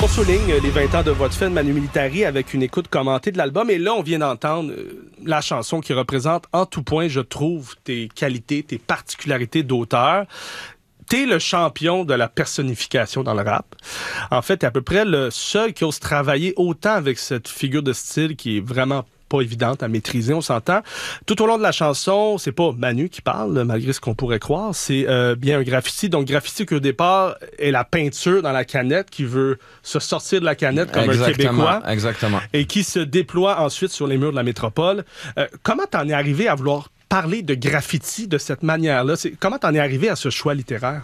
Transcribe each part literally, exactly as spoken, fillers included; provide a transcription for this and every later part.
souligne les vingt ans de votre film Manu Militari avec une écoute commentée de l'album. Et là, on vient d'entendre la chanson qui représente en tout point, je trouve, tes qualités, tes particularités d'auteur. T'es le champion de la personnification dans le rap. En fait, t'es à peu près le seul qui ose travailler autant avec cette figure de style qui est vraiment pas évidente à maîtriser, on s'entend. Tout au long de la chanson, c'est pas Manu qui parle, malgré ce qu'on pourrait croire, c'est euh, bien un graffiti. Donc, graffiti qui, au départ, est la peinture dans la canette qui veut se sortir de la canette comme exactement, un Québécois. Exactement. Et qui se déploie ensuite sur les murs de la métropole. Euh, comment t'en es arrivé à vouloir parler de graffiti de cette manière-là? C'est, comment t'en es arrivé à ce choix littéraire?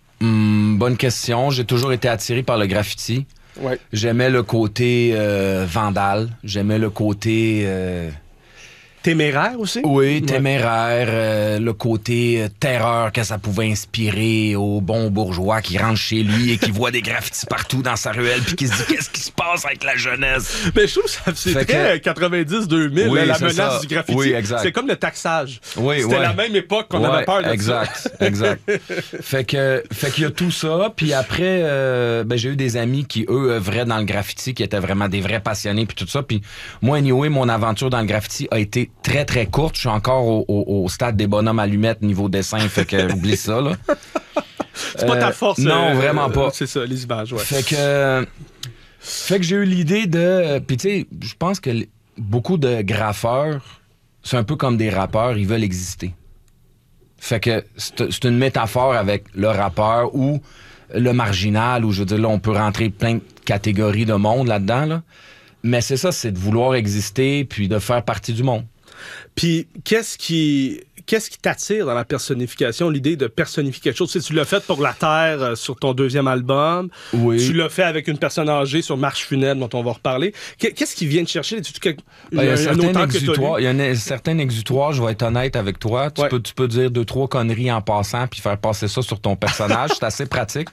Hum, bonne question. J'ai toujours été attiré par le graffiti. Ouais. J'aimais le côté euh, vandale. J'aimais le côté... Euh... Téméraire aussi? Oui, téméraire. Ouais. Euh, le côté euh, terreur que ça pouvait inspirer au bon bourgeois qui rentre chez lui et qui voit des graffitis partout dans sa ruelle puis qui se dit qu'est-ce qui se passe avec la jeunesse? Mais je trouve que ça, c'est fait très que... quatre-vingt-dix deux mille, oui, la menace ça. du graffiti. Oui, exact. C'est comme le taxage. Oui, C'était ouais. la même époque qu'on ouais, avait peur de exact, ça. Exact, exact. Fait que, fait qu'il y a tout ça. Puis après, euh, ben, j'ai eu des amis qui, eux, œuvraient dans le graffiti, qui étaient vraiment des vrais passionnés puis tout ça. Puis moi, anyway, mon aventure dans le graffiti a été très, très courte. Je suis encore au, au, au stade des bonhommes allumettes niveau dessin, fait que oublie ça, là. C'est pas ta force. Euh, non, euh, vraiment pas. C'est ça, les images, ouais. Fait que, fait que j'ai eu l'idée de... Puis tu sais, je pense que beaucoup de graffeurs, c'est un peu comme des rappeurs, ils veulent exister. Fait que c'est, c'est une métaphore avec le rappeur ou le marginal, où je veux dire, là, on peut rentrer plein de catégories de monde là-dedans, là. Mais c'est ça, c'est de vouloir exister puis de faire partie du monde. Puis, qu'est-ce qui, qu'est-ce qui t'attire dans la personnification, l'idée de personnifier quelque chose? Tu sais, tu l'as fait pour La Terre euh, sur ton deuxième album. Oui. Tu l'as fait avec une personne âgée sur Marche funèbre, dont on va reparler. Qu'est-ce qui vient te chercher? Ben, il y a un, certain exutoire, il y a un certain exutoire, je vais être honnête avec toi. Tu, ouais. peux, tu peux dire deux, trois conneries en passant puis faire passer ça sur ton personnage. C'est assez pratique.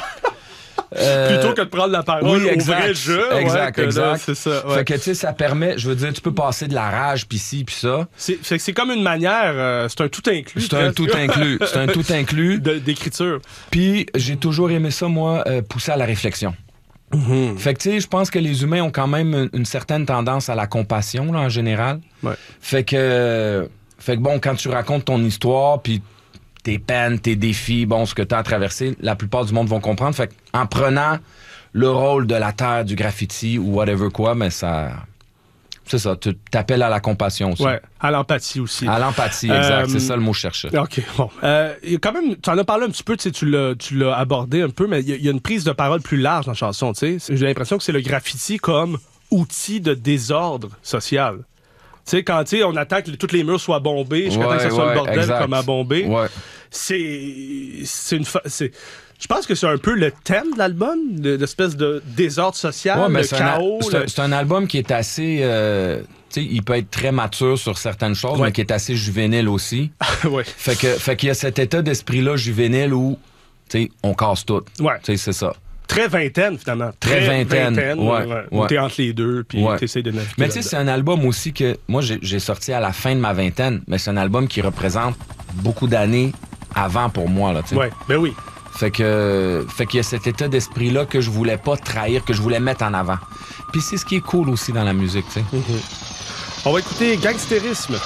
Euh, Plutôt que de prendre la parole oui, exact, au vrai jeu. Exact, ouais, exact. Là, c'est ça. Ouais. Fait que, tu sais, ça permet, je veux dire, tu peux passer de la rage, puis ci, puis ça. C'est, c'est, c'est comme une manière, euh, c'est un tout inclus. C'est un tout inclus. C'est un tout inclus. De, d'écriture. Puis, j'ai toujours aimé ça, moi, euh, pousser à la réflexion. Mm-hmm. Fait que, tu sais, je pense que les humains ont quand même une, une certaine tendance à la compassion, là, en général. Ouais. Fait que, euh, fait que, bon, quand tu racontes ton histoire, puis tes peines, tes défis, bon, ce que tu as à traverser, la plupart du monde vont comprendre. Fait qu'en prenant le rôle de la terre, du graffiti ou whatever quoi, mais ça... C'est ça, tu t'appelles à la compassion aussi. Ouais, à l'empathie aussi. À l'empathie, exact. Euh, c'est ça le mot que je cherchais. OK, bon. Euh, y a quand même, tu en as parlé un petit peu, tu sais, tu l'as, tu l'as abordé un peu, mais il y, y a une prise de parole plus large dans la chanson, tu sais. J'ai l'impression que c'est le graffiti comme outil de désordre social. Tu sais, quand tu sais, on attend que tous les murs soient bombés, jusqu'à temps que ce soit ouais, le bordel exact. comme à bomber. Ouais. C'est, c'est une... Fa- c'est, je pense que c'est un peu le thème de l'album, de, d'espèce de désordre social, ouais, mais le c'est chaos. Un, c'est, le... un, c'est un album qui est assez... Euh, tu sais, il peut être très mature sur certaines choses, ouais. mais qui est assez juvénile aussi. ouais. Fait que, fait qu'il y a cet état d'esprit-là juvénile où, tu sais, on casse tout. Ouais. Tu sais, c'est ça. Très vingtaine, finalement. Très, Très vingtaine, vingtaine ouais, ouais. ouais. T'es entre les deux, puis ouais. t'essayes de naviguer. Mais tu sais, c'est un album aussi que... Moi, j'ai, j'ai sorti à la fin de ma vingtaine, mais c'est un album qui représente beaucoup d'années avant pour moi, là, tu sais. Ouais, ben oui. Fait que... Fait qu'il y a cet état d'esprit-là que je voulais pas trahir, que je voulais mettre en avant. Puis c'est ce qui est cool aussi dans la musique, tu sais. Mm-hmm. On va écouter Gangstérisme.